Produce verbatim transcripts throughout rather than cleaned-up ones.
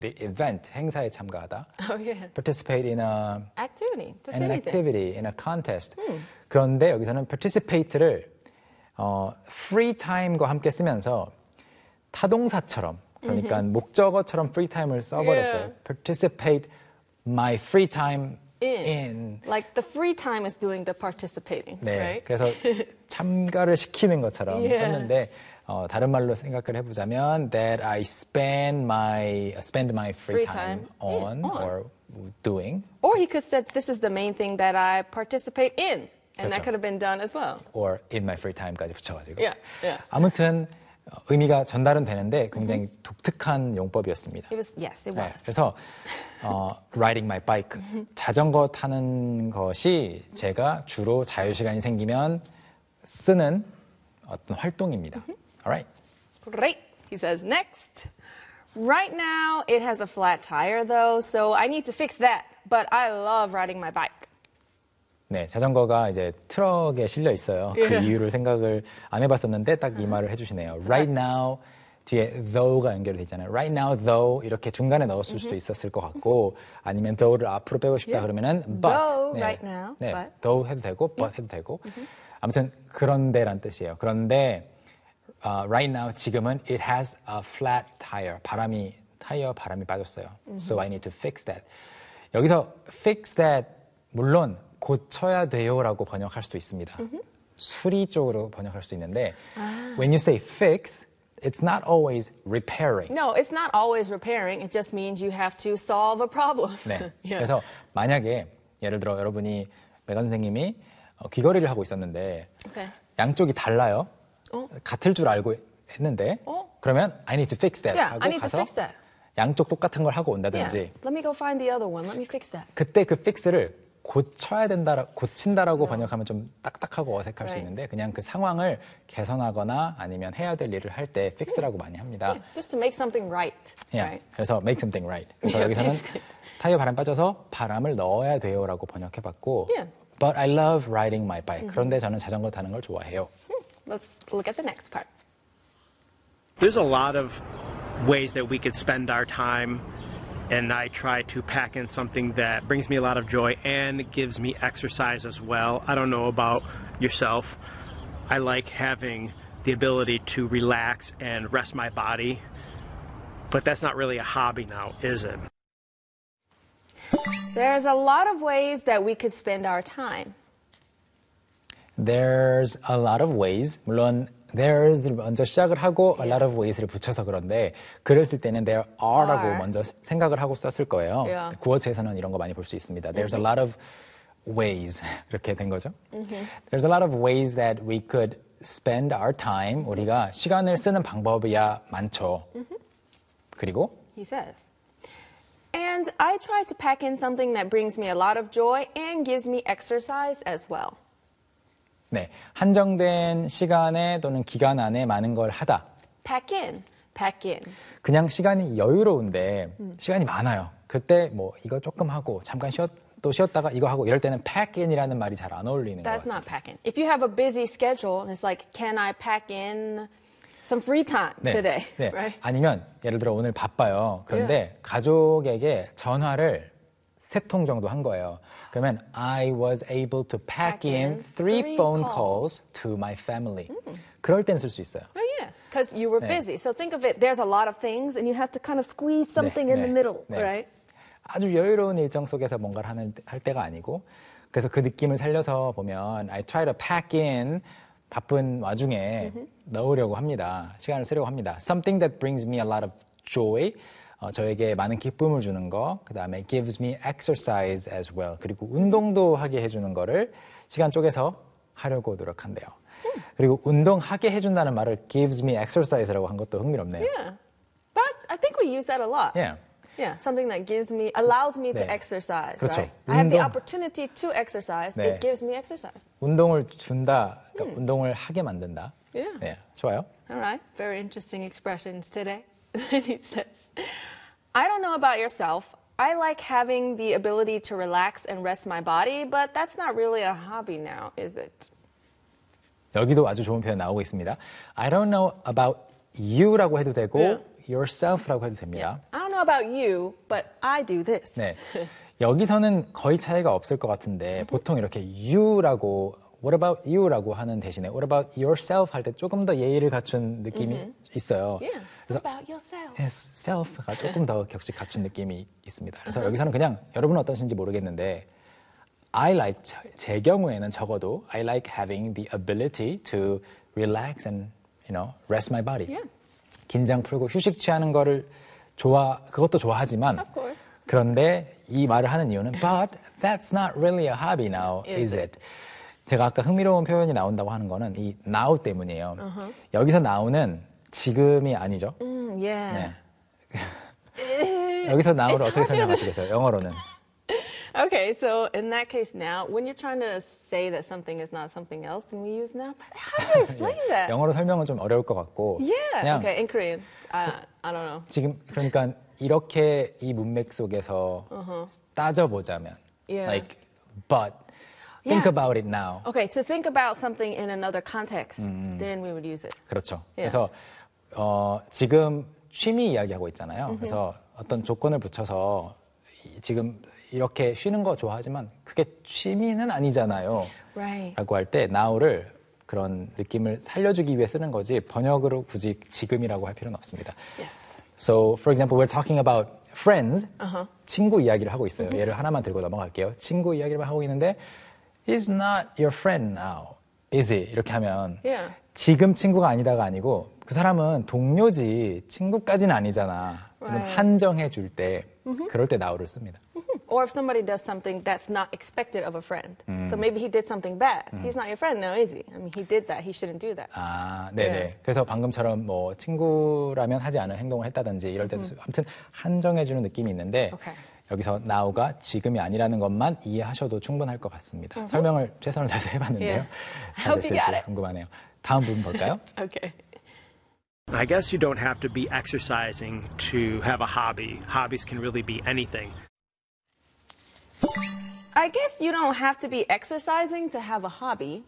the event, 행사에 참가하다. Oh, yeah. Participate in a Activity. Just in an anything. activity, in a contest. Hmm. 그런데 여기서는 participate를 어, free time과 함께 쓰면서 타동사처럼 그러니까 Mm-hmm. 목적어처럼 free time을 써버렸어요. Yeah. Participate my free time In. in. Like the free time is doing the participating, 네, right? 그래서 참가를 시키는 것처럼 Yeah. 썼는데 어, 다른 말로 생각을 해보자면 that I spend my spend my free, Free time, time on, in, on. or doing Or he could say, this is the main thing that I participate in. And that 그렇죠. could have been done as well. or in my free time까지 붙여가지고 Yeah, yeah. 아무튼 어, 의미가 전달은 되는데 굉장히 독특한 용법이었습니다. It was, yes, it 네, was. 그래서 어, riding my bike 자전거 타는 것이 제가 주로 자유 시간이 생기면 쓰는 어떤 활동입니다. Alright. Great. He says, next. Right now, it has a flat tire, though, so I need to fix that. But I love riding my bike. 네, 자전거가 이제 트럭에 실려 있어요. 그 Yeah. 이유를 생각을 안 해봤었는데 딱 이 말을 해주시네요. Right now 뒤에 though가 연결돼 있잖아요. Right now though 이렇게 중간에 넣었을 수도 있었을 것 같고 아니면 though를 앞으로 빼고 싶다 Yeah. 그러면은 but Though, 네, right now, 네, but. though 해도 되고 but 해도 되고 아무튼 그런데란 뜻이에요. 그런데 uh, right now 지금은 it has a flat tire 바람이 타이어 바람이 빠졌어요. So I need to fix that. 여기서 fix that 물론 고쳐야 돼요라고 번역할 수도 있습니다. 수리 쪽으로 번역할 수도 있는데 when you say fix, it's not always repairing. No, it's not always repairing. It just means you have to solve a problem. 네. Yeah. 그래서 만약에 예를 들어 여러분이 메간 선생님이 어, 귀걸이를 하고 있었는데 Okay. 양쪽이 달라요. 어? 같을 줄 알고 했는데 어? 그러면 I need to fix that Yeah, 하고 I need to 가서 fix that. 양쪽 똑같은 걸 하고 Yeah. 온다든지 Let me go find the other one. Let me fix that. 그때 그 fix를 고쳐야 된다, 고친다라고 번역하면 좀 딱딱하고 어색할 수 Right. 있는데 그냥 그 상황을 개선하거나 아니면 해야 될 일을 할 때 fix라고 많이 합니다. Yeah, just to make something right. Yeah. Right? 그래서 make something right. 그래서 Yeah, 여기서는 basically. 타이어 바람 빠져서 바람을 넣어야 돼요라고 번역해봤고 Yeah. But I love riding my bike. 그런데 저는 자전거 타는 걸 좋아해요. Let's look at the next part. There's a lot of ways that we could spend our time, and I try to pack in something that brings me a lot of joy and gives me exercise as well. I don't know about yourself. I like having the ability to relax and rest my body, but that's not really a hobby now, is it? There's a lot of ways that we could spend our time. There's a lot of ways. 물론 there's 먼저 시작을 하고 a lot of ways를 붙여서 그런데 글을 쓸 때는 there are라고 are. 먼저 생각을 하고 썼을 거예요. Yeah. 구어체에서는 이런 거 많이 볼 수 있습니다. There's a lot of ways 이렇게 된 거죠. There's a lot of ways that we could spend our time. 우리가 시간을 쓰는 방법이야 많죠. 그리고 He says. And I try to pack in something that brings me a lot of joy and gives me exercise as well. 네, 한정된 시간에 또는 기간 안에 많은 걸 하다. Pack in, pack in. 그냥 시간이 여유로운데 시간이 많아요. 그때 뭐 이거 조금 하고 잠깐 쉬었, 또 쉬었다가 이거 하고 이럴 때는 pack in이라는 말이 잘 안 어울리는 것 That's 같아요. not pack in. If you have a busy schedule, it's like, can I pack in some free time 네, today? 네. Right? 아니면 예를 들어 오늘 바빠요. 그런데 가족에게 전화를 세 통 정도 한 거예요. 그러면 I was able to pack, Pack in in three three phone calls. calls to my family. 그럴 땐 쓸 수 있어요. Oh, yeah. Because you were 네. busy. So think of it, there's a lot of things, and you have to kind of squeeze something 네, in 네, the middle, 네. right? 아주 여유로운 일정 속에서 뭔가를 하는, 할 때가 아니고 그래서 그 느낌을 살려서 보면 I try to pack in 바쁜 와중에 넣으려고 합니다. 시간을 쓰려고 합니다. Something that brings me a lot of joy. 어, 저에게 많은 기쁨을 주는 거. 그 다음에 gives me exercise as well. 그리고 운동도 하게 해주는 거를 시간 쪼개서 하려고 노력한대요. 그리고 운동하게 해준다는 말을 gives me exercise라고 한 것도 흥미롭네요. Yeah. But I think we use that a lot. Yeah. Yeah, something that gives me, allows me to 네. exercise, 그렇죠. right? I have the 운동. opportunity to exercise. 네. It gives me exercise. 운동을 준다, 그러니까 운동을 하게 만든다. Yeah. 네, 좋아요. All right, very interesting expressions today. Then he says, I don't know about yourself. I like having the ability to relax and rest my body, but that's not really a hobby now, is it? 여기도 아주 좋은 표현 나오고 있습니다. I don't know about you라고 해도 되고 Yeah. yourself라고 해도 됩니다. I don't know know about you, but I do this. 네. 여기서는 거의 차이가 없을 것 같은데 보통 이렇게 you라고 what about you라고 하는 대신에 what about yourself 할 때 조금 더 예의를 갖춘 느낌이 Mm-hmm. 있어요. Yeah. 그래서 What about yourself? 네, self가 조금 더 격식 갖춘 느낌이 있습니다. 그래서 여기서는 그냥 여러분은 어떠신지 모르겠는데 I like 저- 제 경우에는 적어도 I like having the ability to relax and you know rest my body. Yeah. 긴장 풀고 휴식 취하는 거를 좋아 그것도 좋아하지만 Of course. 그런데 이 말을 하는 이유는 but that's not really a hobby now, is, Is it? 제가 아까 흥미로운 표현이 나온다고 하는 거는 이 now 때문이에요. 여기서 now는 지금이 아니죠. Mm, yeah. 네. 여기서 now를 어떻게 설명하시겠어요? 영어로는. Okay, so in that case now, when you're trying to say that something is not something else, then we use now. But how do you explain that? 영어로 설명은 좀 어려울 것 같고 Yeah. 그냥 Okay, in Korean. I, I don't know. 지금 그러니까 이렇게 이 문맥 속에서 따져보자면 Yeah. like but think Yeah. about it now. Okay, to think about something in another context, then we would use it. 그렇죠. Yeah. 그래서 어, 지금 취미 이야기하고 있잖아요. 그래서 어떤 조건을 붙여서 이- 지금 이렇게 쉬는 거 좋아하지만 그게 취미는 아니잖아요. Right. 라고 할 때 now를 그런 느낌을 살려주기 위해 쓰는 거지 번역으로 굳이 지금이라고 할 필요는 없습니다. Yes. So, for example, we're talking about friends. 친구 이야기를 하고 있어요. 예를 하나만 들고 넘어갈게요. 친구 이야기를 하고 있는데 He's not your friend now, is he? 이렇게 하면 Yeah. 지금 친구가 아니다가 아니고 그 사람은 동료지 친구까지는 아니잖아. 그럼 Right. 한정해 줄 때 그럴 때 now를 씁니다. Or if somebody does something that's not expected of a friend. So maybe he did something bad. He's not your friend now, is he? I mean, he did that. He shouldn't do that. 아, 네네. 네. 그래서 방금처럼 뭐 친구라면 하지 않은 행동을 했다든지 이럴 때도 아무튼 한정해주는 느낌이 있는데 Okay. 여기서 now가 지금이 아니라는 것만 이해하셔도 충분할 것 같습니다. 설명을 최선을 다해서 해봤는데요. Yeah. I hope you got 됐을지 it. 궁금하네요. 다음 부분 볼까요? Okay. I guess you don't have to be exercising to have a hobby. Hobbies can really be anything. I guess you don't have to be exercising to have a hobby.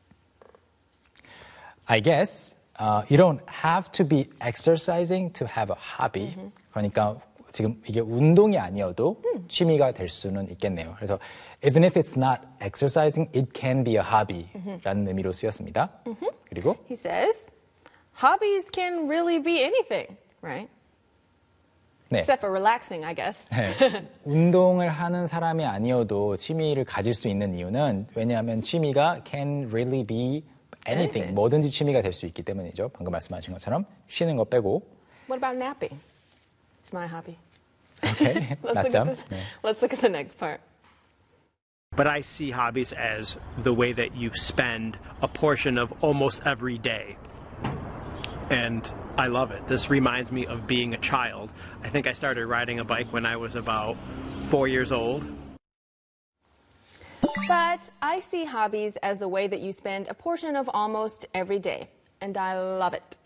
I guess uh, you don't have to be exercising to have a hobby. 그러니까 지금 이게 운동이 아니어도 취미가 될 수는 있겠네요. 그래서 even if it's not exercising, it can be a hobby라는 의미로 쓰였습니다. 그리고 He says, hobbies can really be anything, right? 네. Except for relaxing, I guess. 네. 운동을 하는 사람이 아니어도 취미를 가질 수 있는 이유는 왜냐하면 취미가 can really be anything, Anything. 뭐든지 취미가 될 수 있기 때문이죠. 방금 말씀하신 것처럼 쉬는 거 빼고. What about napping? It's my hobby. 오케이. Let's look, 낮잠. at the, 네. let's look at the next part. But I see hobbies as the way that you spend a portion of almost every day. And I love it. This reminds me of being a child. I think I started riding a bike when I was about four years old. But I see hobbies as the way that you spend a portion of almost every day. And I love it.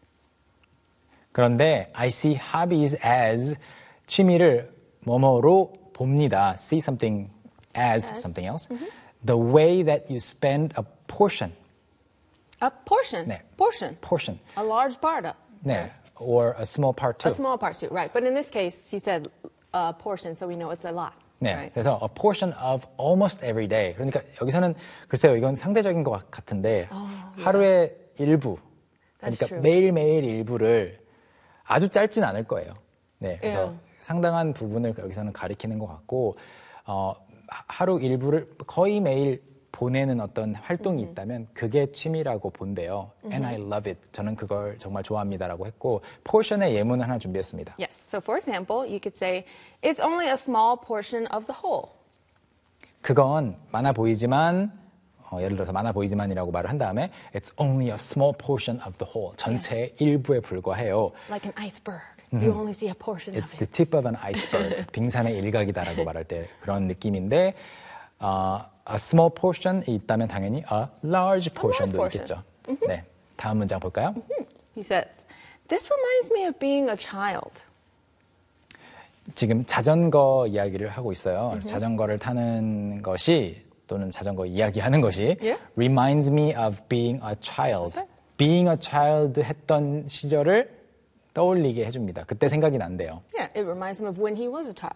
그런데 I see hobbies as 취미를 뭐뭐로 봅니다. See something as, As. something else. The way that you spend a portion. A portion. 네. Portion. Portion. A large part. Of, 네. Or a small part too. A small part too, right. But in this case, he said a portion, so we know it's a lot. 네. Right? 그래서 a portion of almost every day. 그러니까 여기서는 글쎄요, 이건 상대적인 것 같은데 하루의 일부. That's 그러니까 true. 매일매일 일부를 아주 짧진 않을 거예요. 네. 그래서 Yeah. 상당한 부분을 여기서는 가리키는 것 같고 어, 하- 하루 일부를 거의 매일 보내는 어떤 활동이 있다면 그게 취미라고 본대요. And I love it. 저는 그걸 정말 좋아합니다라고 했고 portion의 예문을 하나 준비했습니다. Yes. So for example, you could say, it's only a small portion of the whole. 그건 많아 보이지만 어, 예를 들어서 많아 보이지만이라고 말을 한 다음에 it's only a small portion of the whole. 전체의 일부에 불과해요. Like an iceberg. You only see a portion It's of the it. tip of an iceberg. 빙산의 일각이다라고 말할 때 그런 느낌인데 어, a small portion이 있다면 당연히 a large portion도 portion. 있겠죠. 네, 다음 문장 볼까요? He says, this reminds me of being a child. 지금 자전거 이야기를 하고 있어요. 그래서 자전거를 타는 것이 또는 자전거 이야기하는 것이 Yeah. reminds me of being a child. That's right. being a child 했던 시절을 떠올리게 해줍니다. 그때 생각이 난대요. Yeah. Yeah, it reminds him of when he was a child.